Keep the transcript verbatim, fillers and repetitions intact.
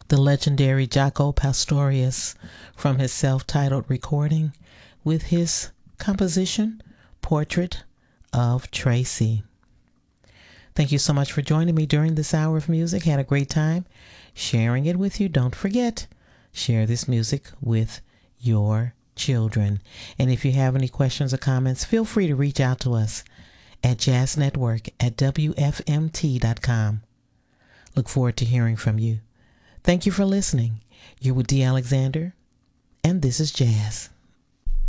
the legendary Jaco Pastorius from his self-titled recording with his composition, Portrait of Tracy. Thank you so much for joining me during this hour of music. Had a great time sharing it with you. Don't forget, share this music with your children. And if you have any questions or comments, feel free to reach out to us at jazz network at w f m t dot com. Look forward to hearing from you. Thank you for listening. You're with D. Alexander, and this is Jazz.